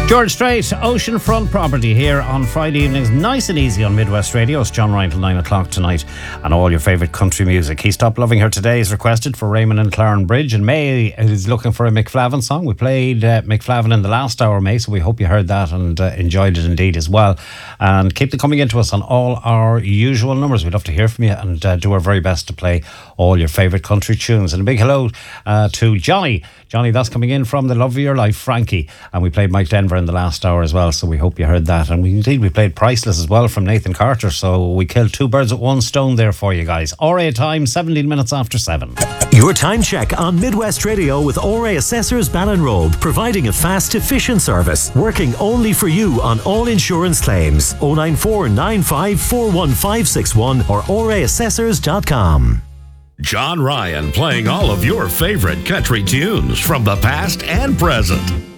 George Strait, Oceanfront Property here on Friday evenings, nice and easy on Midwest Radio. It's John Ryan till 9 o'clock tonight, and all your favourite country music. He Stopped Loving Her Today is requested for Raymond and Claren Bridge, and May is looking for a Mick Flavin song. We played Mick Flavin in the last hour, May, so we hope you heard that and enjoyed it indeed as well. And keep them coming into us on all our usual numbers. We'd love to hear from you and do our very best to play all your favourite country tunes. And a big hello to Johnny. Johnny, that's coming in from The Love of Your Life, Frankie. And we played Mike Denver in the last hour as well, so we hope you heard that. And we played Priceless as well from Nathan Carter, so we killed two birds with one stone there for you guys. RA time, 17 minutes after 7. Your time check on Midwest Radio with RA Assessors Ballinrobe, providing a fast, efficient service, working only for you on all insurance claims. 094 95 41561 or raassessors.com. John Ryan playing all of your favorite country tunes from the past and present.